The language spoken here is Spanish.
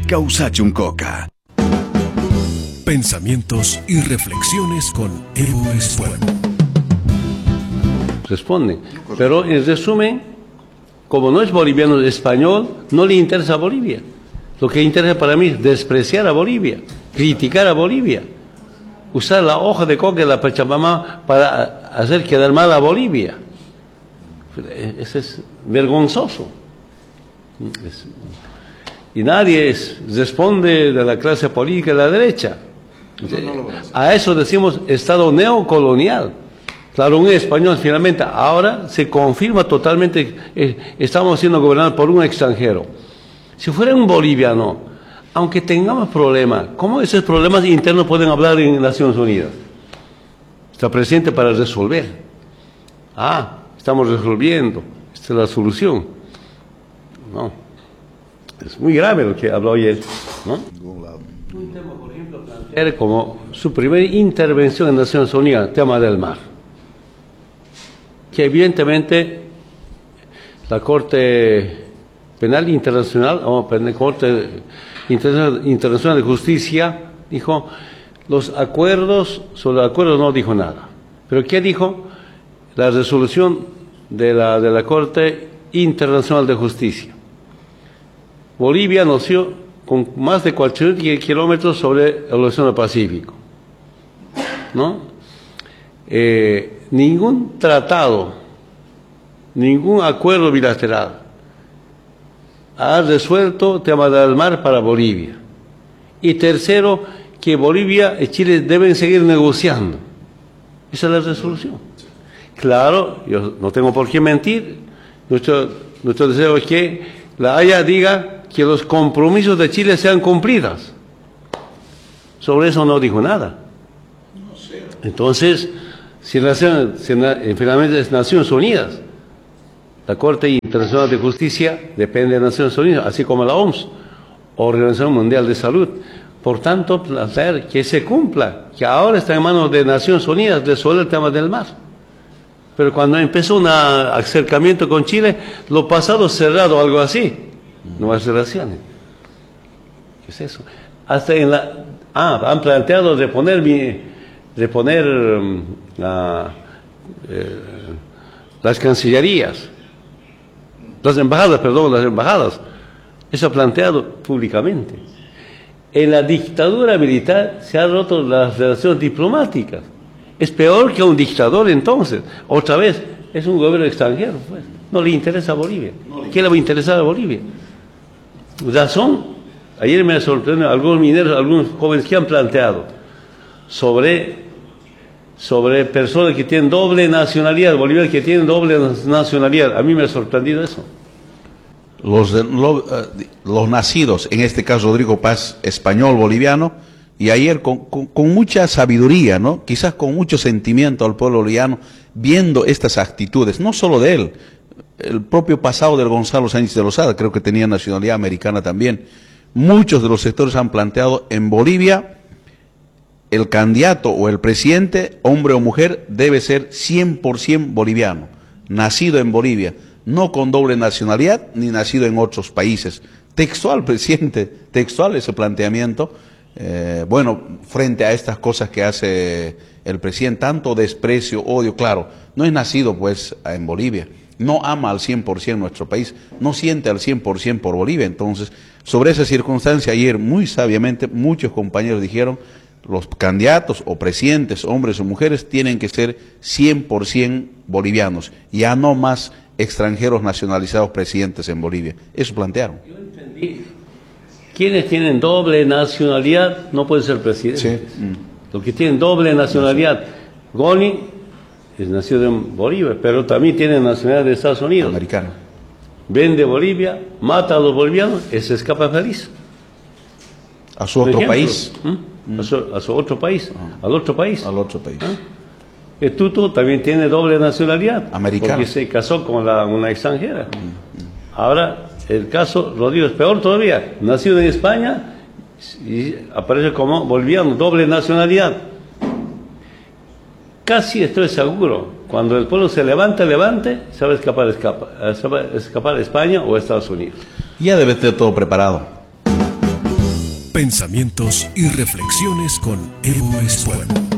Causa Chuncoca. Pensamientos y reflexiones con Evo Espuelo. Responden. Pero en resumen, como no es boliviano, es español, no le interesa a Bolivia. Lo que interesa para mí es despreciar a Bolivia, criticar a Bolivia, usar la hoja de coca de la Pachamama para hacer quedar mal a Bolivia. Eso es vergonzoso. Y nadie responde de la clase política de la derecha. A eso decimos Estado neocolonial. Claro, un español finalmente ahora se confirma totalmente, estamos siendo gobernados por un extranjero. Si fuera un boliviano, aunque tengamos problemas, ¿cómo esos problemas internos pueden hablar en Naciones Unidas? Está presente para resolver. Estamos resolviendo, esta es la solución. No, es muy grave lo que habló ayer, ¿no? Un tema, por ejemplo, plantear como su primera intervención en Naciones Unidas, el tema del mar. Que evidentemente la Corte Penal Internacional, la Corte Internacional de Justicia, dijo, sobre los acuerdos no dijo nada. ¿Pero qué dijo? La resolución de la Corte Internacional de Justicia. Bolivia nació con más de 400 kilómetros sobre el Océano Pacífico, ¿no? Ningún tratado, ningún acuerdo bilateral ha resuelto el tema del mar para Bolivia. Y tercero, que Bolivia y Chile deben seguir negociando. Esa es la resolución. Claro, yo no tengo por qué mentir. Nuestro deseo es que la Haya diga que los compromisos de Chile sean cumplidos. Sobre eso no dijo nada. Entonces, finalmente es Naciones Unidas. La Corte Internacional de Justicia depende de Naciones Unidas, así como la OMS, Organización Mundial de Salud. Por tanto, plantear que se cumpla, que ahora está en manos de Naciones Unidas resolver el tema del mar. Pero cuando empezó un acercamiento con Chile, lo pasado cerrado, algo así, nuevas relaciones. ¿Qué es eso? Hasta han planteado reponer las cancillerías, las embajadas. Eso ha planteado públicamente. En la dictadura militar se han roto las relaciones diplomáticas. Es peor que un dictador entonces. Otra vez, es un gobierno extranjero. Pues. No le interesa a Bolivia. ¿Qué le va a interesar a Bolivia? Razón. Ayer me sorprendió algunos mineros, algunos jóvenes que han planteado sobre personas que tienen doble nacionalidad, bolivianos que tienen doble nacionalidad. A mí me ha sorprendido eso. Los nacidos, en este caso Rodrigo Paz, español boliviano, y ayer con mucha sabiduría, ¿no? Quizás con mucho sentimiento al pueblo boliviano, viendo estas actitudes, no solo de él, el propio pasado del Gonzalo Sánchez de Lozada, creo que tenía nacionalidad americana también. Muchos de los sectores han planteado en Bolivia, el candidato o el presidente, hombre o mujer, debe ser 100% boliviano, nacido en Bolivia, no con doble nacionalidad, ni nacido en otros países. Textual, presidente, textual ese planteamiento. Frente a estas cosas que hace el presidente, tanto desprecio, odio, claro, no es nacido pues en Bolivia, no ama al 100% nuestro país, no siente al 100% por Bolivia. Entonces, sobre esa circunstancia, ayer muy sabiamente muchos compañeros dijeron, los candidatos o presidentes, hombres o mujeres, tienen que ser 100% bolivianos, ya no más extranjeros nacionalizados presidentes en Bolivia. Eso plantearon. Yo entendí. Quienes tienen doble nacionalidad no pueden ser presidentes. Sí. Los que tienen doble nacionalidad, Goni es nacido en Bolivia, pero también tiene nacionalidad de Estados Unidos. Americano. Vende Bolivia, mata a los bolivianos y se escapa feliz. A su otro país. A su otro país. Al otro país. Al otro país. El Tuto también tiene doble nacionalidad. Americano. Porque se casó con una extranjera. Ahora, el caso Rodrigo es peor todavía. Nacido en España y aparece como boliviano, doble nacionalidad. Casi estoy seguro, cuando el pueblo se levante, sabe escapar a España o a Estados Unidos. Ya debe estar todo preparado. Pensamientos y reflexiones con Evo Espuela.